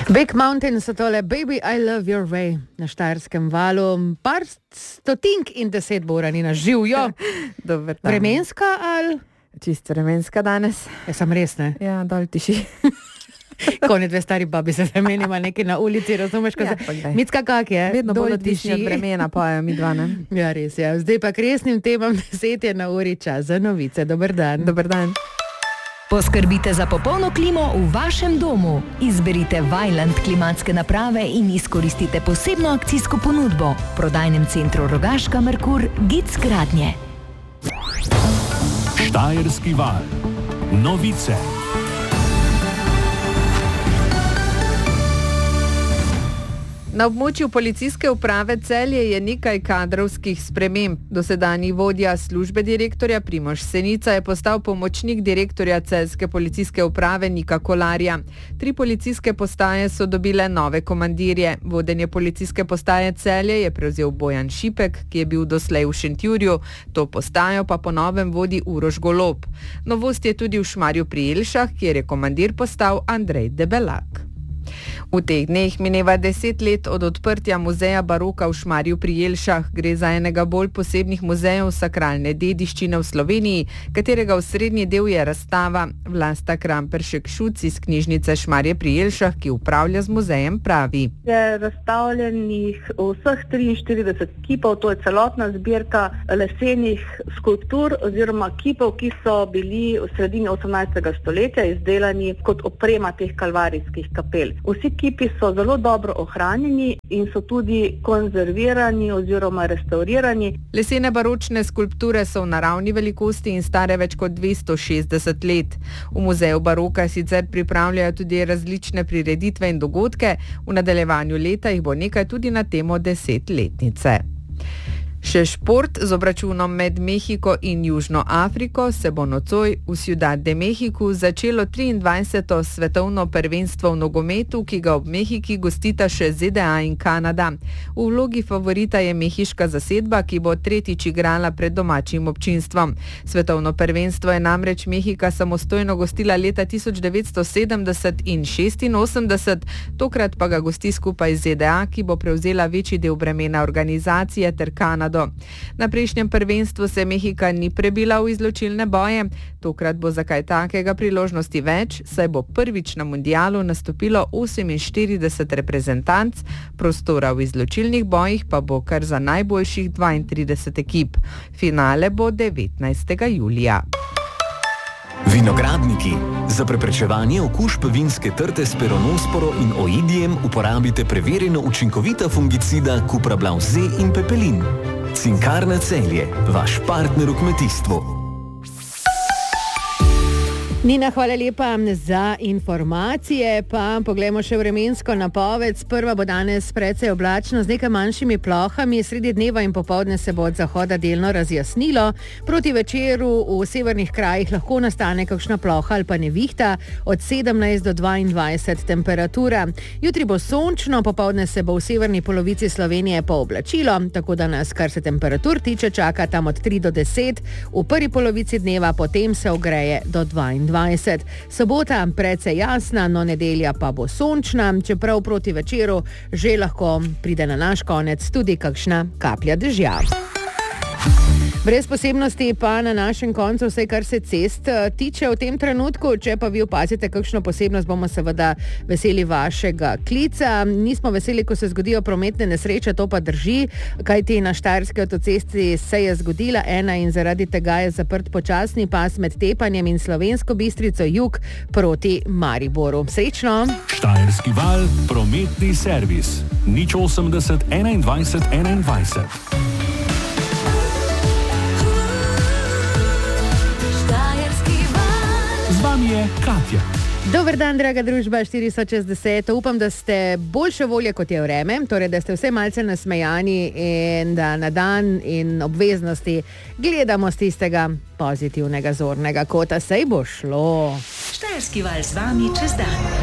Big Mountain so tole Baby, I love your way na Štajerskem valu. Par stotink in 10 borani na živjo. Vremenska ali? Čisto vremenska danes. Sem res, ne? Ja, dol tiši. Kone dve stari babi se zamenima nekaj na ulici, razumeš? Micka, kak je? Vedno bolj tiši od vremena, pojejo mi dva, ne? Ja, res, ja. Zdaj pa k resnim temam 10 je na uri čas za novice. Dober dan. Dober dan. Poskrbite za popolno klimo v vašem domu. Izberite Vaillant klimatske naprave in izkoristite posebno akcijsko ponudbo. V prodajnem centru Rogaška Merkur Gic Gradnje. Štajerski val. Novice. Na območju policijske uprave Celje je nekaj kadrovskih sprememb. Dosedanji vodja službe direktorja Primož Senica je postal pomočnik direktorja celjske policijske uprave Nika Kolarja. 3 policijske postaje so dobile nove komandirje. Vodenje policijske postaje Celje je prevzel Bojan Šipek, ki je bil doslej v Šentjurju. To postajo pa po novem vodi Uroš Golob. Novost je tudi v Šmarju pri Jelšah, kjer je komandir postal Andrej Debelak. V teh dneh mineva 10 let od odprtja muzeja baroka v Šmarju pri Jelšah. Gre za enega bolj posebnih muzejev sakralne dediščine v Sloveniji, katerega osrednji del je razstava. Vlasta Kramperšek Šuc iz knjižnice Šmarje pri Jelšah, ki upravlja z muzejem, pravi. Je razstavljenih vseh 43 kipov, to je celotna zbirka lesenih skulptur oziroma kipov, ki so bili v sredini 18. stoletja izdelani kot oprema teh kalvarijskih kapel. Vsi kipi so zelo dobro ohranjeni in so tudi konzervirani oziroma restaurirani. Lesene baročne skulpture so v naravni velikosti in stare več kot 260 let. V muzeju baroka sicer pripravljajo tudi različne prireditve in dogodke. V nadaljevanju leta jih bo nekaj tudi na temo 10-letnice. Še šport z obračunom med Mehiko in Južno Afriko se bo nocoj v Ciudad de Mexicu začelo 23. svetovno prvenstvo v nogometu, ki ga ob Mehiki gostita še ZDA in Kanada. V vlogi favorita je mehiška zasedba, ki bo tretjič igrala pred domačim občinstvom. Svetovno prvenstvo je namreč Mehika samostojno gostila leta 1970 in 86, tokrat pa ga gosti skupaj z ZDA, ki bo prevzela večji del bremena organizacije ter Kanado. Na prejšnjem prvenstvu se Mehika ni prebila v izločilne boje, tokrat bo za kaj takega priložnosti več, saj bo prvič na mundialu nastopilo 48 reprezentanc, prostora v izločilnih bojih pa bo kar za najboljših 32 ekip. Finale bo 19. julija. Vinogradniki. Za preprečevanje okužb vinske trte s peronosporo in oidijem uporabite preverjeno učinkovita fungicida Cuprablav Z in Pepelin. Cinkarna Celje, vaš partner v kmetijstvu. Nina, hvala lepa za informacije, pa poglejmo še vremensko napoved. Sprva bo danes precej oblačno z nekaj manjšimi plohami, sredi dneva in popoldne se bo od zahoda delno razjasnilo. Proti večeru v severnih krajih lahko nastane kakšna ploha ali pa nevihta, od 17 do 22 temperatura. Jutri bo sončno, popoldne se bo v severni polovici Slovenije pooblačilo, tako da nas, kar se temperatur tiče, čaka tam od 3 do 10, v prvi polovici dneva, potem se ogreje do 22. Sobota precej jasna, no nedelja pa bo sončna, čeprav proti večeru že lahko pride na naš konec tudi kakšna kaplja dežja. Brez posebnosti pa na našem koncu vse, kar se cest tiče v tem trenutku. Če pa vi opazite kakšno posebnost, bomo seveda veseli vašega klica. Nismo veseli, ko se zgodijo prometne nesreče, to pa drži, kajti na Štajerski avtocesti se je zgodila ena in zaradi tega je zaprt počasni pas med Tepanjem in Slovensko Bistrico jug proti Mariboru. Srečno! Štajerski val, prometni servis. 080 21 21. Z vami je Katja. Dober dan, draga družba, 460. Upam, da ste boljše volje, kot je vreme, torej, da ste vse malce nasmejani in da na dan in obveznosti gledamo z tistega pozitivnega zornega kota. Sej bo šlo. Štajerski val z vami čez dan.